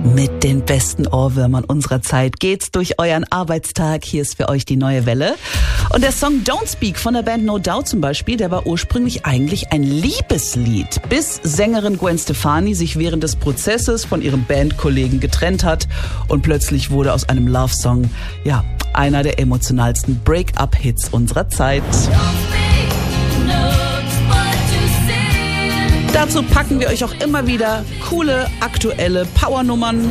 Mit den besten Ohrwürmern unserer Zeit geht's durch euren Arbeitstag. Hier ist für euch die neue Welle. Und der Song Don't Speak von der Band No Doubt zum Beispiel, der war ursprünglich eigentlich ein Liebeslied, bis Sängerin Gwen Stefani sich während des Prozesses von ihrem Bandkollegen getrennt hat und plötzlich wurde aus einem Love-Song, ja, einer der emotionalsten Break-up-Hits unserer Zeit. Dazu packen wir euch auch immer wieder coole, aktuelle Powernummern.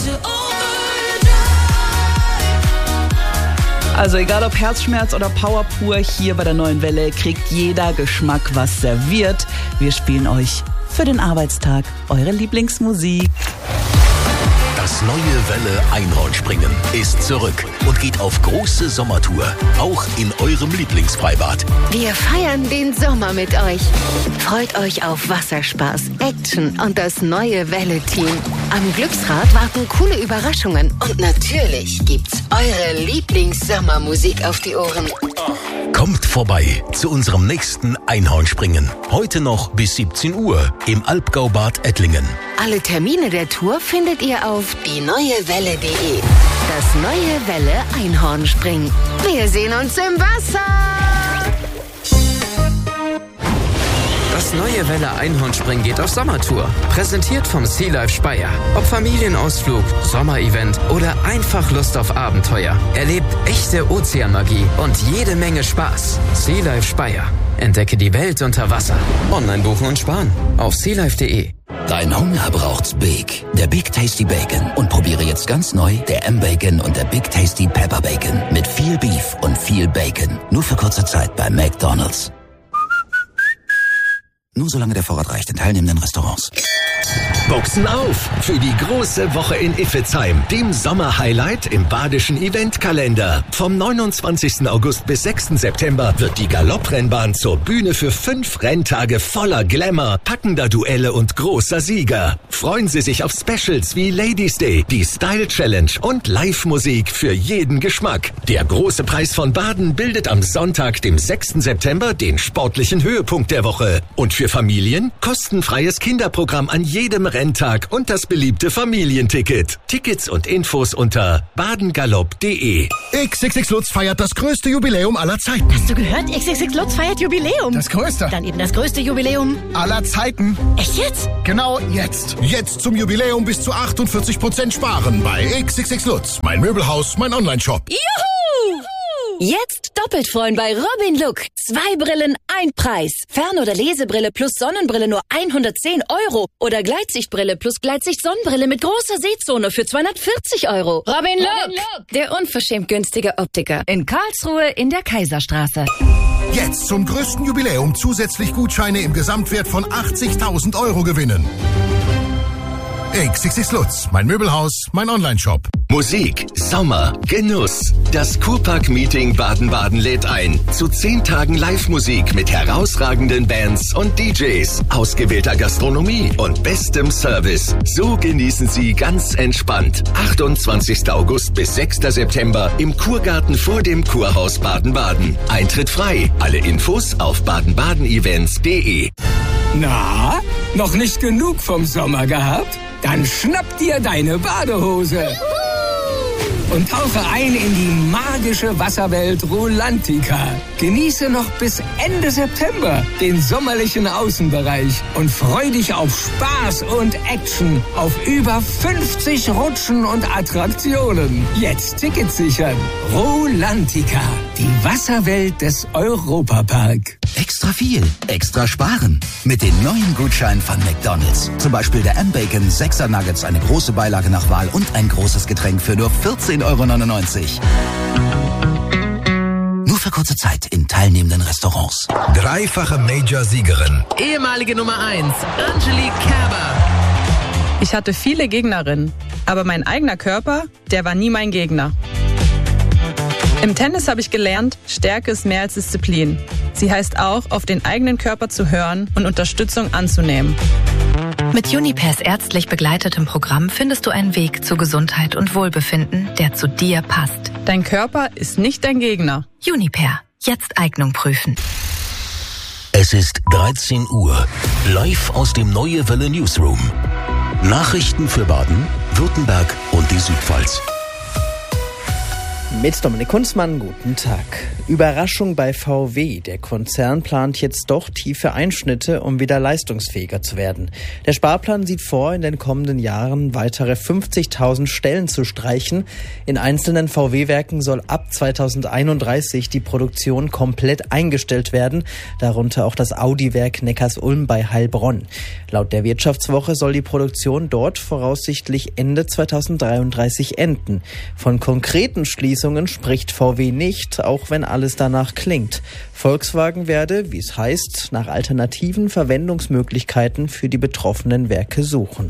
Also egal ob Herzschmerz oder Power pur, hier bei der neuen Welle kriegt jeder Geschmack was serviert. Wir spielen euch für den Arbeitstag eure Lieblingsmusik. Das neue Welle Einhornspringen ist zurück und geht auf große Sommertour, auch in eurem Lieblingsfreibad. Wir feiern den Sommer mit euch. Freut euch auf Wasserspaß, Action und das neue Welle-Team. Am Glücksrad warten coole Überraschungen und natürlich gibt's eure Lieblings-Sommermusik auf die Ohren. Kommt vorbei zu unserem nächsten Einhornspringen. Heute noch bis 17 Uhr im Albgaubad Ettlingen. Alle Termine der Tour findet ihr auf dieneuewelle.de. Das neue Welle Einhornspringen. Wir sehen uns im Wasser. Das neue Welle Einhornspringen geht auf Sommertour. Präsentiert vom Sea Life Speyer. Ob Familienausflug, Sommerevent oder einfach Lust auf Abenteuer. Erlebt echte Ozeanmagie und jede Menge Spaß. Sea Life Speyer. Entdecke die Welt unter Wasser. Online buchen und sparen auf sealife.de. Dein Hunger braucht's Big. Der Big Tasty Bacon. Und probiere jetzt ganz neu der M-Bacon und der Big Tasty Pepper Bacon. Mit viel Beef und viel Bacon. Nur für kurze Zeit bei McDonald's. Nur solange der Vorrat reicht in teilnehmenden Restaurants. Boxen auf für die große Woche in Iffezheim, dem Sommerhighlight im badischen Eventkalender. Vom 29. August bis 6. September wird die Galopprennbahn zur Bühne für 5 Renntage voller Glamour, packender Duelle und großer Sieger. Freuen Sie sich auf Specials wie Ladies Day, die Style Challenge und Live-Musik für jeden Geschmack. Der große Preis von Baden bildet am Sonntag, dem 6. September, den sportlichen Höhepunkt der Woche. Und für Familien kostenfreies Kinderprogramm an jedem Renntag und das beliebte Familienticket. Tickets und Infos unter badengalopp.de. XXX Lutz feiert das größte Jubiläum aller Zeiten. Hast du gehört? XXX Lutz feiert Jubiläum. Das größte. Dann eben das größte Jubiläum aller Zeiten. Echt jetzt? Genau jetzt. Jetzt zum Jubiläum bis zu 48% sparen bei XXX Lutz. Mein Möbelhaus, mein Online-Shop. Juhu! Jetzt doppelt freuen bei Robin Look. 2 Brillen, 1 Preis. Fern- oder Lesebrille plus Sonnenbrille nur 110 €. Oder Gleitsichtbrille plus Gleitsicht-Sonnenbrille mit großer Sehzone für 240 €. Robin Look, der unverschämt günstige Optiker. In Karlsruhe in der Kaiserstraße. Jetzt zum größten Jubiläum zusätzlich Gutscheine im Gesamtwert von 80.000 € gewinnen. XXX Lutz, mein Möbelhaus, mein Online-Shop. Musik, Sommer, Genuss. Das Kurpark-Meeting Baden-Baden lädt ein zu 10 Tagen Live-Musik mit herausragenden Bands und DJs, ausgewählter Gastronomie und bestem Service. So genießen Sie ganz entspannt. 28. August bis 6. September im Kurgarten vor dem Kurhaus Baden-Baden. Eintritt frei. Alle Infos auf badenbadenevents.de. Na, noch nicht genug vom Sommer gehabt? Dann schnapp dir deine Badehose und tauche ein in die magische Wasserwelt Rolantica. Genieße noch bis Ende September den sommerlichen Außenbereich und freu dich auf Spaß und Action auf über 50 Rutschen und Attraktionen. Jetzt Tickets sichern. Rolantica, die Wasserwelt des Europapark. Extra viel, extra sparen. Mit den neuen Gutscheinen von McDonald's. Zum Beispiel der M-Bacon, 6er Nuggets, eine große Beilage nach Wahl und ein großes Getränk für nur 14,99 €. Nur für kurze Zeit in teilnehmenden Restaurants. Dreifache Major-Siegerin. Ehemalige Nummer 1, Angelique Kerber. Ich hatte viele Gegnerinnen, aber mein eigener Körper, der war nie mein Gegner. Im Tennis habe ich gelernt, Stärke ist mehr als Disziplin. Sie heißt auch, auf den eigenen Körper zu hören und Unterstützung anzunehmen. Mit Junipers ärztlich begleitetem Programm findest du einen Weg zu Gesundheit und Wohlbefinden, der zu dir passt. Dein Körper ist nicht dein Gegner. Juniper. Jetzt Eignung prüfen. Es ist 13 Uhr. Live aus dem Neue Welle Newsroom. Nachrichten für Baden, Württemberg und die Südpfalz. Mit Dominik Kunzmann, guten Tag. Überraschung bei VW. Der Konzern plant jetzt doch tiefe Einschnitte, um wieder leistungsfähiger zu werden. Der Sparplan sieht vor, in den kommenden Jahren weitere 50.000 Stellen zu streichen. In einzelnen VW-Werken soll ab 2031 die Produktion komplett eingestellt werden, darunter auch das Audi-Werk Neckarsulm bei Heilbronn. Laut der Wirtschaftswoche soll die Produktion dort voraussichtlich Ende 2033 enden. Von konkreten Schließungen spricht VW nicht, auch wenn alles danach klingt. Volkswagen werde, wie es heißt, nach alternativen Verwendungsmöglichkeiten für die betroffenen Werke suchen.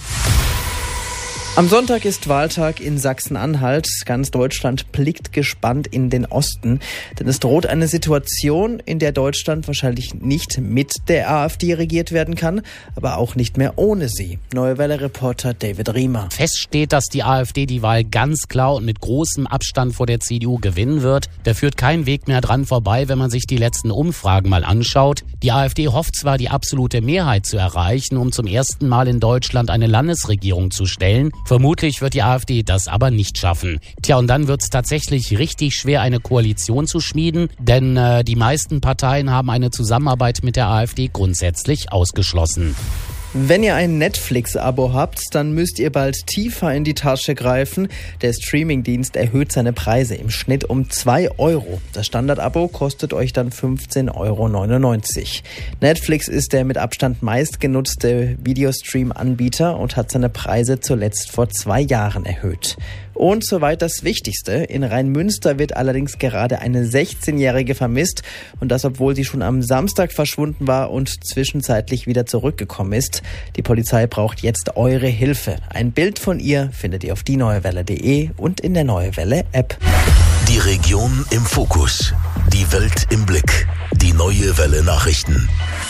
Am Sonntag ist Wahltag in Sachsen-Anhalt. Ganz Deutschland blickt gespannt in den Osten, denn es droht eine Situation, in der Deutschland wahrscheinlich nicht mit der AfD regiert werden kann, aber auch nicht mehr ohne sie. Neue Welle-Reporter David Riemer. Fest steht, dass die AfD die Wahl ganz klar und mit großem Abstand vor der CDU gewinnen wird. Da führt kein Weg mehr dran vorbei, wenn man sich die letzten Umfragen mal anschaut. Die AfD hofft zwar, die absolute Mehrheit zu erreichen, um zum ersten Mal in Deutschland eine Landesregierung zu stellen. Vermutlich wird die AfD das aber nicht schaffen. Tja, und dann wird es tatsächlich richtig schwer, eine Koalition zu schmieden, denn die meisten Parteien haben eine Zusammenarbeit mit der AfD grundsätzlich ausgeschlossen. Wenn ihr ein Netflix-Abo habt, dann müsst ihr bald tiefer in die Tasche greifen. Der Streamingdienst erhöht seine Preise im Schnitt um 2 €. Das Standard-Abo kostet euch dann 15,99 €. Netflix ist der mit Abstand meistgenutzte Videostream-Anbieter und hat seine Preise zuletzt vor 2 Jahren erhöht. Und soweit das Wichtigste. In Rheinmünster wird allerdings gerade eine 16-Jährige vermisst. Und das, obwohl sie schon am Samstag verschwunden war und zwischenzeitlich wieder zurückgekommen ist. Die Polizei braucht jetzt eure Hilfe. Ein Bild von ihr findet ihr auf dieneuewelle.de und in der Neue Welle App. Die Region im Fokus. Die Welt im Blick. Die Neue Welle Nachrichten.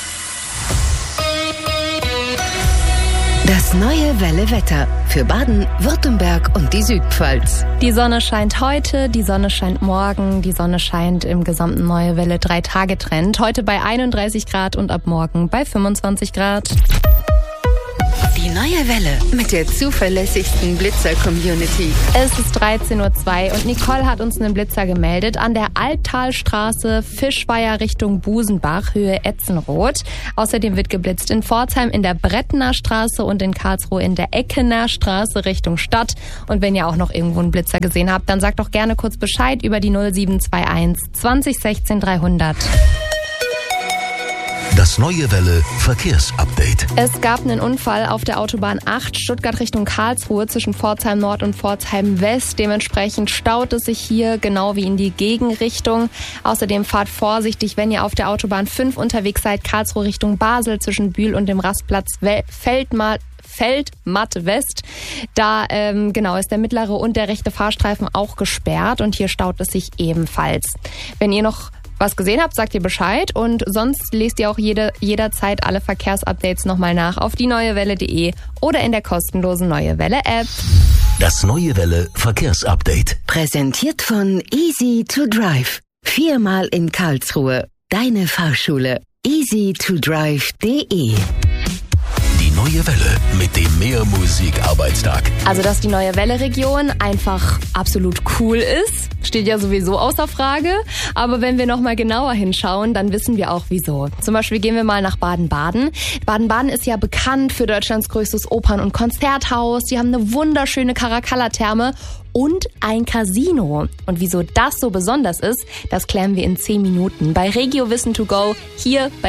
Das Neue Welle Wetter für Baden, Württemberg und die Südpfalz. Die Sonne scheint heute, die Sonne scheint morgen, die Sonne scheint im gesamten Neue Welle 3-Tage-Trend. Heute bei 31 Grad und ab morgen bei 25 Grad. Die Neue Welle mit der zuverlässigsten Blitzer-Community. Es ist 13:02 Uhr und Nicole hat uns einen Blitzer gemeldet an der Alttalstraße, Fischweiher Richtung Busenbach, Höhe Etzenroth. Außerdem wird geblitzt in Pforzheim in der Brettener Straße und in Karlsruhe in der Eckener Straße Richtung Stadt. Und wenn ihr auch noch irgendwo einen Blitzer gesehen habt, dann sagt doch gerne kurz Bescheid über die 0721 20 16 300. Das Neue Welle Verkehrsupdate. Es gab einen Unfall auf der Autobahn 8 Stuttgart Richtung Karlsruhe zwischen Pforzheim Nord und Pforzheim West. Dementsprechend staut es sich hier genau wie in die Gegenrichtung. Außerdem fahrt vorsichtig, wenn ihr auf der Autobahn 5 unterwegs seid, Karlsruhe Richtung Basel zwischen Bühl und dem Rastplatz Feldmatt West. Da ist der mittlere und der rechte Fahrstreifen auch gesperrt und hier staut es sich ebenfalls. Wenn ihr noch was gesehen habt, sagt ihr Bescheid und sonst lest ihr auch jederzeit alle Verkehrsupdates nochmal nach auf dieneuewelle.de oder in der kostenlosen Neue Welle App. Das Neue Welle Verkehrsupdate. Präsentiert von Easy to Drive. 4-mal in Karlsruhe. Deine Fahrschule. easy2drive.de. Die Neue Welle mit dem Mehr-Musik-Arbeitstag. Also, dass die Neue Welle-Region einfach absolut cool ist, steht ja sowieso außer Frage. Aber wenn wir nochmal genauer hinschauen, dann wissen wir auch wieso. Zum Beispiel gehen wir mal nach Baden-Baden. Baden-Baden ist ja bekannt für Deutschlands größtes Opern- und Konzerthaus. Die haben eine wunderschöne Caracalla-Therme und ein Casino. Und wieso das so besonders ist, das klären wir in 10 Minuten bei Regio Wissen to Go hier bei